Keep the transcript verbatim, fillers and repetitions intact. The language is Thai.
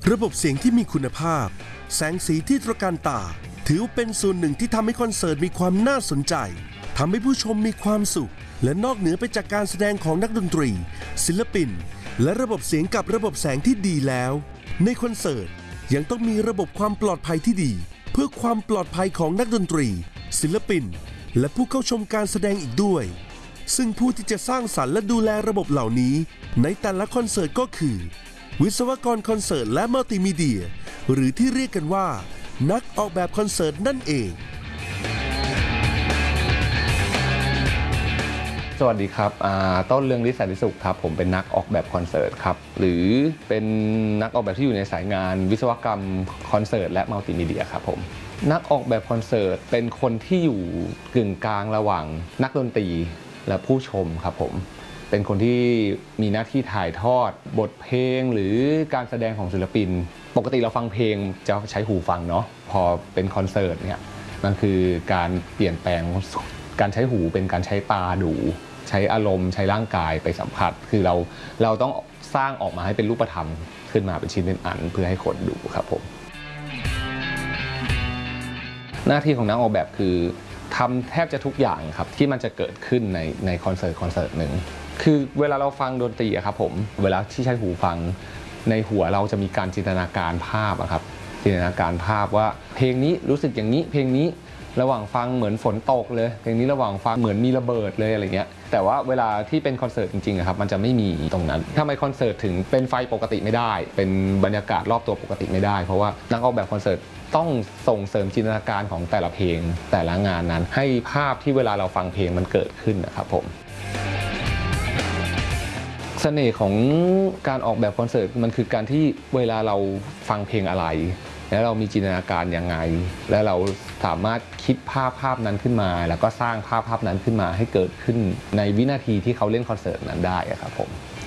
ระบบเสียงที่มีคุณภาพแสงสีที่ตระการตาถือเป็นส่วนหนึ่งที่ทำให้คอนเสิร์ตมีความน่าสนใจทำให้ผู้ชมมีความสุขและนอกเหนือไปจากการแสดงของนักดนตรีศิลปินและระบบเสียงกับระบบแสงที่ดีแล้วในคอนเสิร์ตยังต้องมีระบบความปลอดภัยที่ดีเพื่อความปลอดภัยของนักดนตรีศิลปินและผู้เข้าชมการแสดงอีกด้วยซึ่งผู้ที่จะสร้างสรรค์และดูแลระบบเหล่านี้ในแต่ละคอนเสิร์ตก็คือวิศวกรคอนเสิร์ตและมัลติมีเดียหรือที่เรียกกันว่านักออกแบบคอนเสิร์ตนั่นเองสวัสดีครับต้นเรืองฤทธิ์ สันติสุขครับผมเป็นนักออกแบบคอนเสิร์ตครับหรือเป็นนักออกแบบที่อยู่ในสายงานวิศวกรรมคอนเสิร์ตและมัลติมีเดียครับผมนักออกแบบคอนเสิร์ตเป็นคนที่อยู่กึ่งกลางระหว่างนักดนตรีและผู้ชมครับผมเป็นคนที่มีหน้าที่ถ่ายทอดบทเพลงหรือการแสดงของศิลปินปกติเราฟังเพลงจะใช้หูฟังเนาะพอเป็นคอนเสิร์ตเนี่ยมันคือการเปลี่ยนแปลงการใช้หูเป็นการใช้ตาดูใช้อารมณ์ใช้ร่างกายไปสัมผัสคือเราเราต้องสร้างออกมาให้เป็นรูปธรรมขึ้นมาเป็นชิ้นเป็นอันเพื่อให้คนดูครับผมหน้าที่ของนักออกแบบคือทำแทบจะทุกอย่างครับที่มันจะเกิดขึ้นในในคอนเสิร์ตคอนเสิร์ตหนึ่งคือเวลาเราฟังดนตรีครับผมเวลาที่ใช้หูฟังในหัวเราจะมีการจินตนาการภาพครับจินตนาการภาพว่าเพลงนี้รู้สึกอย่างนี้เพลงนี้ระหว่างฟังเหมือนฝนตกเลยเพลงนี้ระหว่างฟังเหมือนมีระเบิดเลยอะไรเงี้ยแต่ว่าเวลาที่เป็นคอนเสิร์ตจริงๆครับมันจะไม่มีตรงนั้นทำไมคอนเสิร์ตถึงเป็นไฟปกติไม่ได้เป็นบรรยากาศรอบตัวปกติไม่ได้เพราะว่านักออกแบบคอนเสิร์ตต้องส่งเสริมจินตนาการของแต่ละเพลงแต่ละงานนั้นให้ภาพที่เวลาเราฟังเพลงมันเกิดขึ้นนะครับผมเสน่ห์ของการออกแบบคอนเสิร์ตมันคือการที่เวลาเราฟังเพลงอะไรแล้วเรามีจินตนาการยังไงและเราสามารถคิดภาพภาพนั้นขึ้นมาแล้วก็สร้างภาพภาพนั้นขึ้นมาให้เกิดขึ้นในวินาทีที่เขาเล่นคอนเสิร์ตนั้นได้ครับผม